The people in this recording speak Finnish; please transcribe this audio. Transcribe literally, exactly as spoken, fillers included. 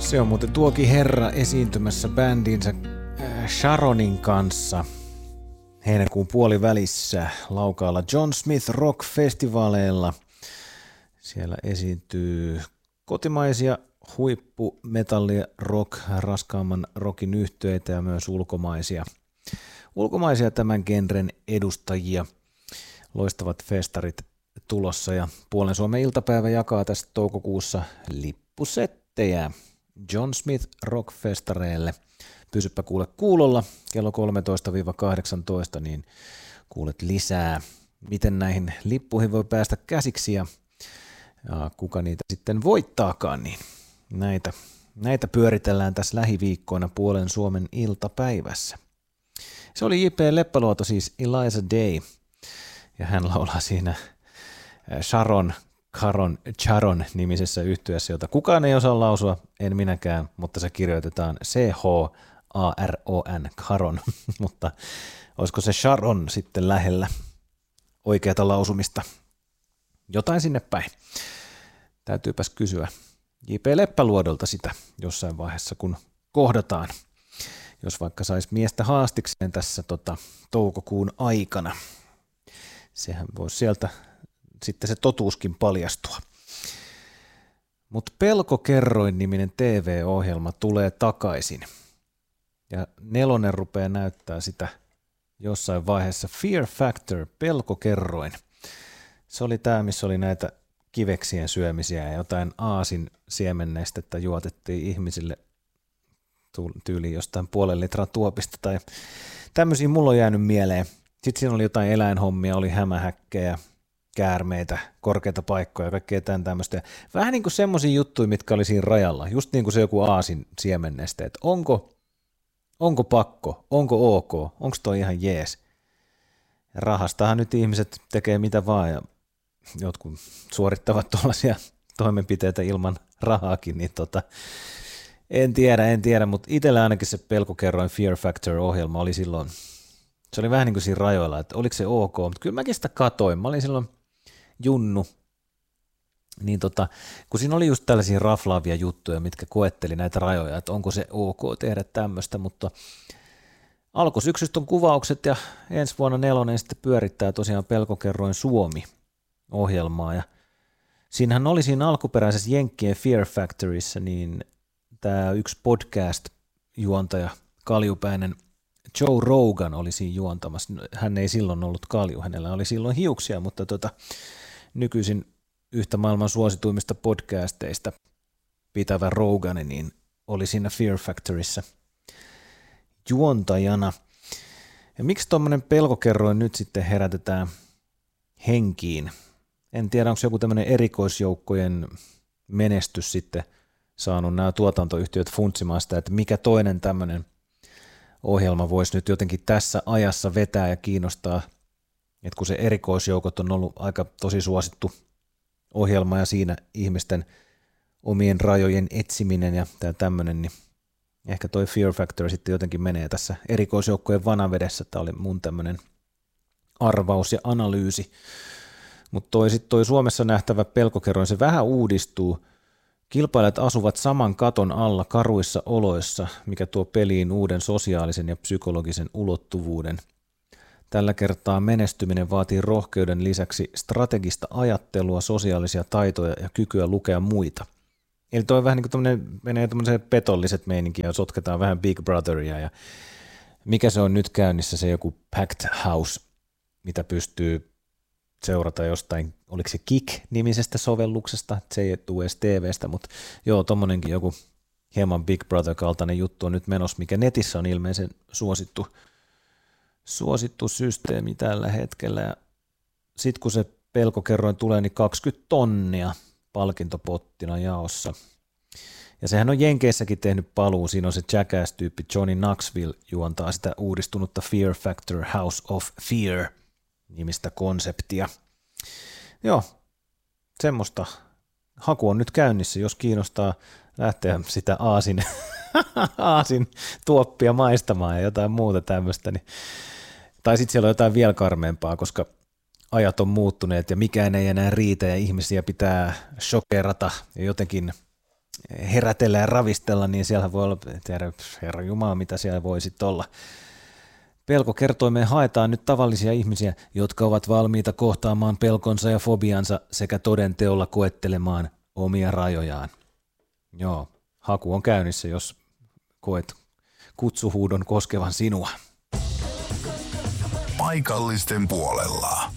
Se on muuten tuokin herra esiintymässä bändinsä Sharonin kanssa heinäkuun puolivälissä Laukaalla John Smith Rock Festivaaleilla. Siellä esiintyy kotimaisia huippumetallia, rock, raskaamman rockin yhtyeitä ja myös ulkomaisia, ulkomaisia tämän genren edustajia. Loistavat festarit tulossa ja Puolen Suomen iltapäivä jakaa tästä toukokuussa lippusettejä John Smith Rock-festareille. Pysyppä kuule kuulolla kello kolmetoista kahdeksantoista, niin kuulet lisää, miten näihin lippuihin voi päästä käsiksi ja, ja kuka niitä sitten voittaakaan. Niin näitä, näitä pyöritellään tässä lähiviikkoina Puolen Suomen iltapäivässä. Se oli J P Leppäluoto, siis Eliza Day, ja hän laulaa siinä Sharon Caron, Charon nimisessä yhtyeessä, jota kukaan ei osaa lausua, en minäkään, mutta se kirjoitetaan C H A R O N, Caron, mutta olisiko se Sharon sitten lähellä oikeata lausumista? Jotain sinne päin. Täytyypäs kysyä J P Leppäluodolta sitä jossain vaiheessa, kun kohdataan, jos vaikka saisi miestä haastikseen tässä tota, toukokuun aikana. Sehän voisi sieltä sitten se totuuskin paljastua. Mutta Pelkokerroin-niminen T V-ohjelma tulee takaisin. Ja Nelonen rupeaa näyttää sitä jossain vaiheessa. Fear Factor, Pelkokerroin. Se oli tämä, missä oli näitä kiveksien syömisiä ja jotain aasin siemennestettä juotettiin ihmisille tyyliin jostain puolen litran tuopista. Tai tämmöisiä mulla on jäänyt mieleen. Sitten siinä oli jotain eläinhommia, oli hämähäkkejä, käärmeitä, korkeita paikkoja ja kaikkea tämän tämmöistä. Vähän niin kuin semmoisia juttuja, mitkä oli siinä rajalla. Just niin kuin se joku aasin siemenneste, että onko, onko pakko, onko ok, onko toi ihan jees. Ja rahastahan nyt ihmiset tekee mitä vaan ja jotkut suorittavat tuollaisia toimenpiteitä ilman rahaakin, niin tota, en tiedä, en tiedä, mutta itsellä ainakin se Pelkokerroin Fear Factor-ohjelma oli silloin, se oli vähän niin kuin siinä rajoilla, että oliko se ok, mutta kyllä mäkin sitä katoin, mä olin silloin junnu, niin tota, kun siinä oli just tällaisia raflaavia juttuja, mitkä koetteli näitä rajoja, että onko se ok tehdä tämmöistä, mutta alkusyksystä on kuvaukset ja ensi vuonna Nelonen sitten pyörittää tosiaan Pelkokerroin Suomi-ohjelmaa ja siinähän oli siinä alkuperäisessä Jenkkien Fear Factorissa niin tämä yksi podcast-juontaja, kaljupäinen Joe Rogan oli siinä juontamassa. Hän ei silloin ollut kalju, hänellä oli silloin hiuksia, mutta tota, nykyisin yhtä maailman suosituimmista podcasteista pitävä Rogan niin oli siinä Fear Factorissa juontajana. Ja miksi tuommoinen Pelkokerroin nyt sitten herätetään henkiin? En tiedä, onko joku tämmöinen erikoisjoukkojen menestys sitten saanut nämä tuotantoyhtiöt funtsimaan sitä, että mikä toinen tämmöinen ohjelma voisi nyt jotenkin tässä ajassa vetää ja kiinnostaa, että kun se erikoisjoukot on ollut aika tosi suosittu ohjelma ja siinä ihmisten omien rajojen etsiminen ja tämä tämmöinen, niin ehkä toi Fear Factor sitten jotenkin menee tässä erikoisjoukkojen vanavedessä. Tämä oli mun tämmöinen arvaus ja analyysi, mutta toi sitten toi Suomessa nähtävä Pelkokerroin, se vähän uudistuu. Kilpailijat asuvat saman katon alla karuissa oloissa, mikä tuo peliin uuden sosiaalisen ja psykologisen ulottuvuuden. Tällä kertaa menestyminen vaatii rohkeuden lisäksi strategista ajattelua, sosiaalisia taitoja ja kykyä lukea muita. Eli toi vähän niin kuin tämmöinen, menee tämmöiseen petolliset meininkiin ja sotketaan vähän Big Brotheria ja mikä se on nyt käynnissä, se joku Packed House, mitä pystyy seurata jostain, oliko se Kik-nimisestä sovelluksesta, se ei tule edes T V:stä, mutta joo, tommonenkin joku hieman Big Brother-kaltainen juttu on nyt menossa, mikä netissä on ilmeisen suosittu, suosittu systeemi tällä hetkellä. Ja sitten kun se Pelkokerroin tulee, niin kaksikymmentä tonnia palkintopottina jaossa. Ja sehän on Jenkeissäkin tehnyt paluu, siinä on se Jackass-tyyppi Johnny Knoxville juontaa sitä uudistunutta Fear Factor House of Fear nimistä konseptia. Joo, semmoista. Haku on nyt käynnissä, jos kiinnostaa lähteä sitä aasin, aasin tuoppia maistamaan ja jotain muuta tämmöistä. Niin. Tai sitten siellä on jotain vielä karmeampaa, koska ajat on muuttuneet ja mikään ei enää riitä ja ihmisiä pitää shokerata ja jotenkin herätellä ja ravistella, niin siellä voi olla, tiedä, herra jumala, mitä siellä voi sitten olla. Pelkokertoimeen haetaan nyt tavallisia ihmisiä, jotka ovat valmiita kohtaamaan pelkonsa ja fobiansa sekä todenteolla koettelemaan omia rajojaan. Joo, haku on käynnissä, jos koet kutsuhuudon koskevan sinua. Paikallisten puolella.